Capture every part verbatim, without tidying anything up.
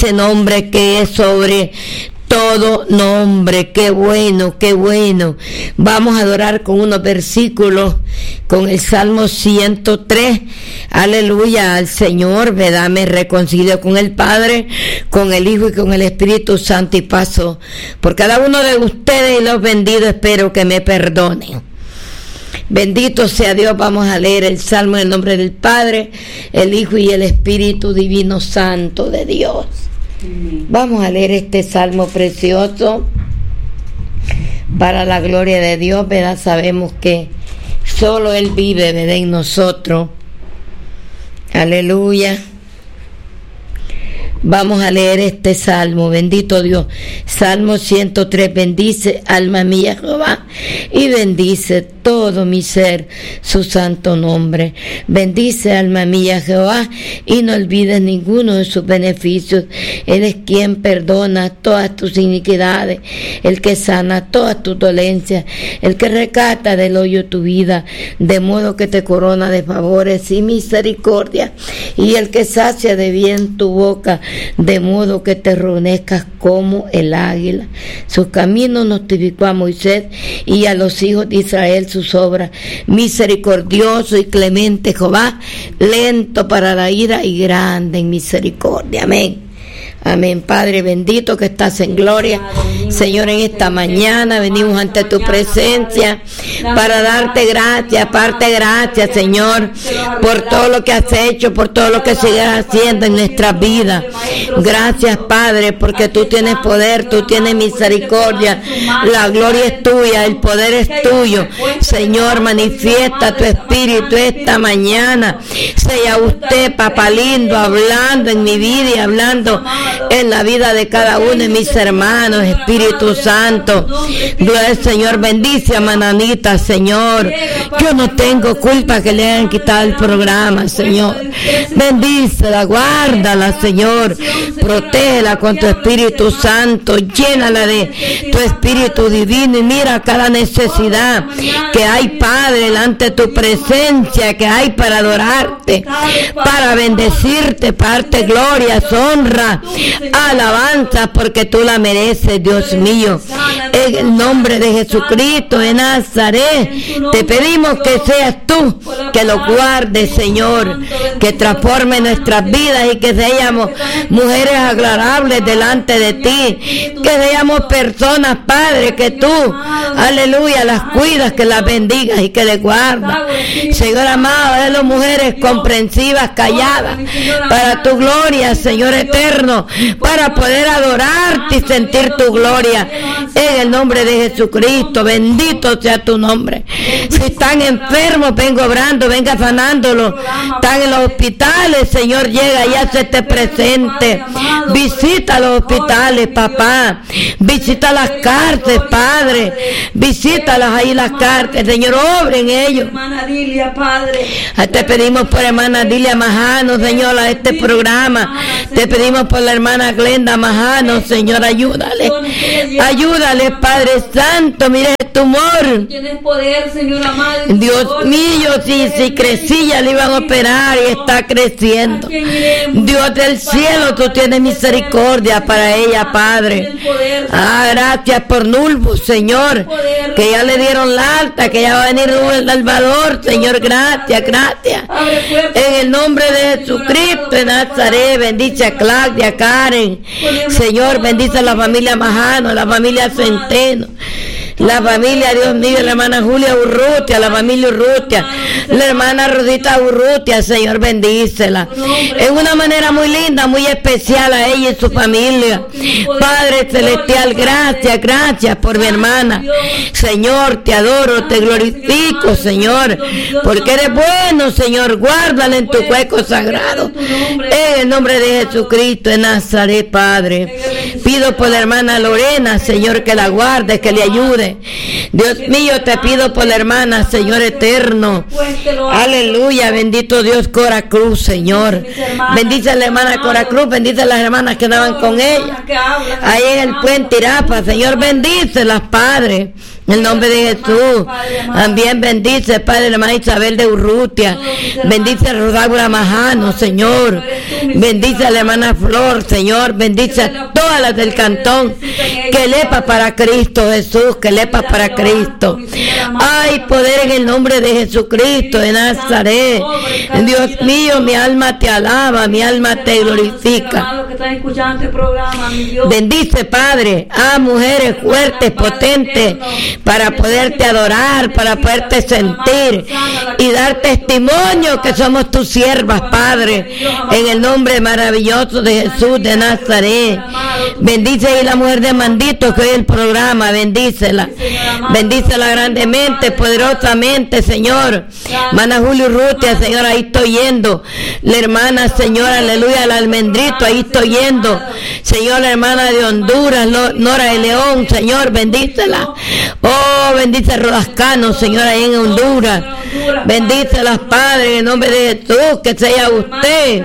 ese nombre que es sobre todo nombre. Qué bueno, qué bueno. Vamos a adorar con unos versículos, con el Salmo ciento tres. Aleluya al Señor, ¿verdad? Me reconcilio con el Padre, con el Hijo y con el Espíritu Santo, y paso por cada uno de ustedes y los benditos, espero que me perdonen. Bendito sea Dios. Vamos a leer el Salmo en el nombre del Padre, el Hijo y el Espíritu Divino Santo de Dios. Vamos a leer este salmo precioso para la gloria de Dios, ¿verdad? Sabemos que solo Él vive, ¿verdad?, en nosotros. Aleluya. Vamos a leer este salmo. Bendito Dios. Salmo ciento tres. Bendice, alma mía, Jehová, y bendice todo mi ser su santo nombre. Bendice, alma mía, Jehová, y no olvides ninguno de sus beneficios. Él es quien perdona todas tus iniquidades, el que sana todas tus dolencias, el que rescata del hoyo tu vida, de modo que te corona de favores y misericordia, y el que sacia de bien tu boca, de modo que te reunezcas como el águila. Sus caminos notificó a Moisés y a los hijos de Israel sus obras. Misericordioso y clemente Jehová, lento para la ira y grande en misericordia. Amén. Amén. Padre bendito que estás en gloria, Señor, en esta mañana venimos ante tu presencia para darte gracias, parte gracias, Señor, por todo lo que has hecho, por todo lo que sigas haciendo en nuestras vidas. Gracias, Padre, porque tú tienes poder, tú tienes misericordia, la gloria es tuya, el poder es tuyo. Señor, manifiesta tu espíritu esta mañana. Sea usted, papá lindo, hablando en mi vida y hablando en la vida de cada uno de mis hermanos. Espíritu Santo, Dios, Señor, bendice a Mananita, Señor. Yo no tengo culpa que le hayan quitado el programa, Señor. Bendícela, guárdala, Señor. Protégela con tu Espíritu Santo. Llénala de tu Espíritu Divino y mira cada necesidad que hay, Padre, delante de tu presencia, que hay para adorarte, para bendecirte, para darte gloria, honra, alabanza, porque tú la mereces, Dios mío. En el nombre de Jesucristo de Nazaret, te pedimos que seas tú que lo guardes, Señor, que transforme nuestras vidas y que seamos mujeres agradables delante de ti, que seamos personas, Padre, que tú, aleluya, las cuidas, que las bendigas y que les guardas. Señor amado, de las mujeres comprensivas, calladas, para tu gloria, Señor eterno, para poder adorarte y sentir tu gloria. En el nombre de Jesucristo, bendito sea tu nombre. Si están enfermos, vengo obrando, venga sanándolos. Están en los hospitales, Señor, llega y hazte presente. Visita los hospitales, papá. Visita las cárceles, Padre. Visítalas ahí las cárceles, Señor, obra en ellos. Te pedimos por hermana Dilia Majano, Señor, a este programa. Te pedimos por la hermana Glenda Majano, Señor, ayúdale. Ayúdale, Padre Santo, mire el tumor. Tienes poder, Señor amado. Dios mío, si, si crecía le iban a operar y está creciendo. Dios del cielo, tú tienes misericordia para ella, Padre. Ah, gracias por Nulbo, Señor, que ya le dieron la alta, que ya va a venir el Salvador, Señor, gracias, gracias. En el nombre de Jesucristo de Nazaret, bendice a Claudia, a Karen, Señor, bendice a la familia Majano, la familia Centeno, la familia, Dios mío, la hermana Julia Urrutia, la familia Urrutia, la hermana Rosita Urrutia, Señor, bendícela en una manera muy linda, muy especial a ella y su familia. Padre celestial, gracias, gracias por mi hermana. Señor, te adoro, te glorifico, Señor, porque eres bueno, Señor, guárdala en tu hueco sagrado. En el nombre de Jesucristo de Nazaret, Padre, pido por la hermana Lorena, Señor, que la guarde, que le ayude. Dios mío, te pido por la hermana, Señor eterno. Aleluya, bendito Dios, Cora Cruz, Señor. Bendice a la hermana Cora Cruz, bendice a las hermanas que andaban con ella ahí en el puente Irapa, Señor, bendícelas, Padre. En el nombre de Jesús. También bendice, Padre, la hermana Isabel de Urrutia. Bendice a Rosaura Majano, Señor. Bendice a la hermana Flor, Señor. Bendice a todas las del cantón. Que lepa para Cristo, Jesús. Que lepa para Cristo. Hay poder en el nombre de Jesucristo de Nazaret. Dios mío, mi alma te alaba, mi alma te glorifica. Bendice, Padre, a mujeres fuertes, potentes, para poderte adorar, para poderte sentir y dar testimonio que somos tus siervas, Padre, en el nombre maravilloso de Jesús de Nazaret. Bendice a la mujer de Mandito que hoy el programa, bendícela, bendícela grandemente, poderosamente, Señor. Hermana Julio Urrutia, Señor, ahí estoy yendo. La hermana, Señor, aleluya, el almendrito, ahí estoy yendo. Señor, la hermana de Honduras, Nora de León, Señor, bendícela. Oh, bendice a Rodascano, Señor, ahí en Honduras. Bendícelas, Padre, en el nombre de Jesús, que sea usted.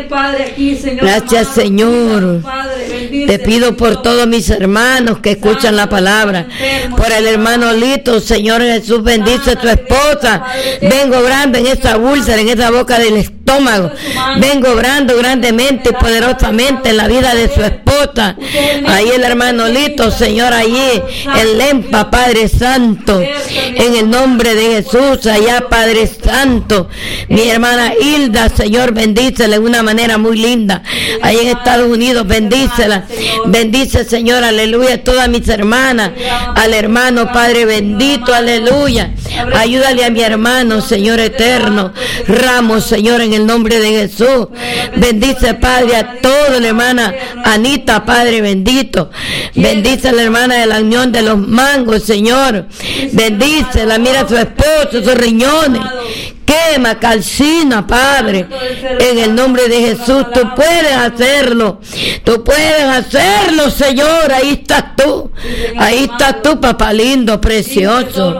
Gracias, Señor. Te pido por todos mis hermanos que escuchan la palabra. Por el hermano Lito, Señor Jesús, bendice a tu esposa. Vengo grande en esa úlcera, en esa boca del estómago. Vengo obrando grandemente y poderosamente en la vida de su esposa. Ahí el hermano Lito, Señor, allí en Lempa, Padre Santo, en el nombre de Jesús, allá, Padre Santo. Mi hermana Hilda, Señor, bendícela de una manera muy linda. Ahí en Estados Unidos, bendícela. Bendice, Señor, aleluya, a todas mis hermanas, al hermano, Padre bendito, aleluya. Ayúdale a mi hermano, Señor eterno, Ramos, Señor, en el nombre de Jesús. Bendice, Padre, a toda la hermana Anita, Padre bendito. Bendice a la hermana de la Unión de los Mangos, Señor. Bendícela, mira a su esposo, sus riñones. Quema, calcina, Padre, en el nombre de Jesús. Tú puedes hacerlo, tú puedes hacerlo, Señor. Ahí estás tú, ahí estás tú, papá lindo, precioso.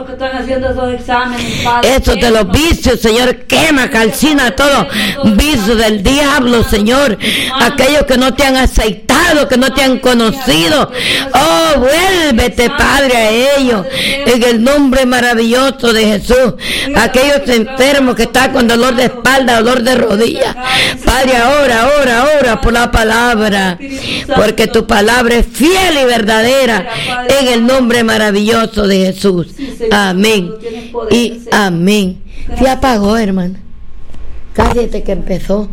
Eso de los vicios, Señor, quema, calcina todo vicio del diablo, Señor. Aquellos que no te han aceitado, que no te han conocido, oh, vuélvete, Padre, a ellos, en el nombre maravilloso de Jesús. Aquellos enfermos que está con dolor de espalda, dolor de rodilla, Padre, ahora, ahora, ahora por la palabra, porque tu palabra es fiel y verdadera, en el nombre maravilloso de Jesús. Amén y amén. Se apagó, hermano, cállate que empezó.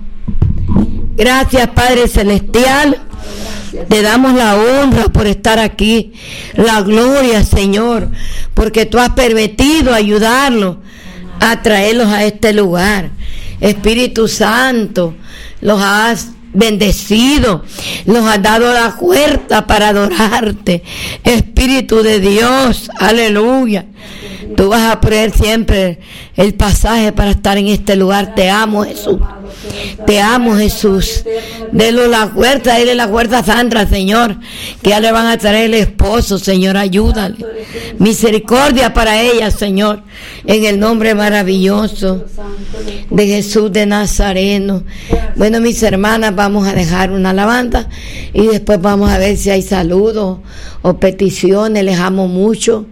Gracias, Padre celestial. Te damos la honra por estar aquí, la gloria, Señor, porque tú has permitido ayudarlos a traerlos a este lugar. Espíritu Santo, los has bendecido, los has dado la fuerza para adorarte. Espíritu de Dios, aleluya. Tú vas a poner siempre el pasaje para estar en este lugar. Te amo, Jesús. Te amo, Jesús. Dele la fuerza, dele la fuerza a Sandra, Señor, que ya le van a traer el esposo, Señor, ayúdale. Misericordia para ella, Señor, en el nombre maravilloso de Jesús de Nazareno. Bueno, mis hermanas, vamos a dejar una alabanza y después vamos a ver si hay saludos o peticiones. Les amo mucho.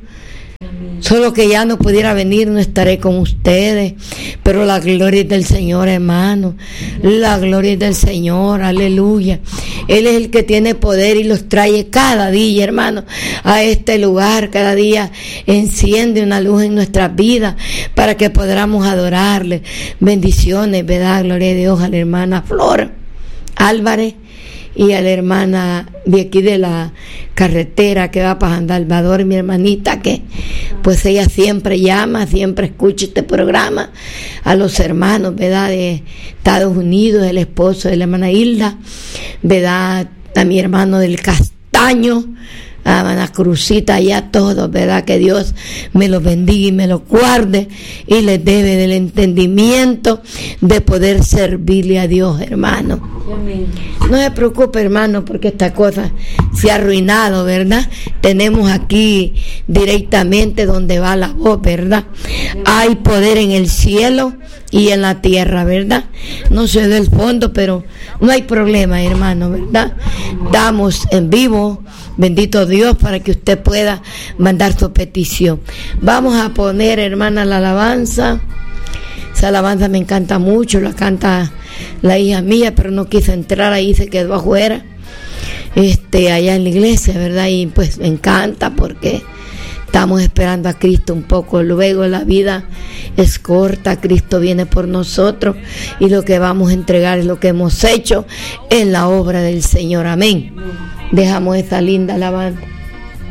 Solo que ya no pudiera venir, no estaré con ustedes, pero la gloria es del Señor, hermano. La gloria es del Señor, aleluya. Él es el que tiene poder y los trae cada día, hermano, a este lugar. Cada día enciende una luz en nuestras vidas para que podamos adorarle. Bendiciones, ¿verdad? Gloria a Dios, a la hermana Flor Álvarez y a la hermana de aquí de la carretera que va para San Salvador, mi hermanita, que pues ella siempre llama, siempre escucha este programa. A los hermanos, ¿verdad?, de Estados Unidos, el esposo de la hermana Hilda, ¿verdad?, a mi hermano del Castaño, a Ana Cruzita y a todos, ¿verdad? Que Dios me los bendiga y me los guarde y les debe del entendimiento de poder servirle a Dios, hermano. Amén. No se preocupe, hermano, porque esta cosa se ha arruinado, ¿verdad? Tenemos aquí directamente donde va la voz, ¿verdad? Hay poder en el cielo y en la tierra, ¿verdad? No sé del fondo, pero no hay problema, hermano, ¿verdad? Estamos en vivo Bendito Dios, para que usted pueda mandar su petición. Vamos a poner, hermana, la alabanza. Esa alabanza me encanta mucho, la canta la hija mía, pero no quiso entrar ahí, se quedó afuera, este, allá en la iglesia, ¿verdad? Y pues me encanta porque estamos esperando a Cristo un poco. Luego la vida es corta, Cristo viene por nosotros y lo que vamos a entregar es lo que hemos hecho en la obra del Señor. Amén. Dejamos esa linda alabanza.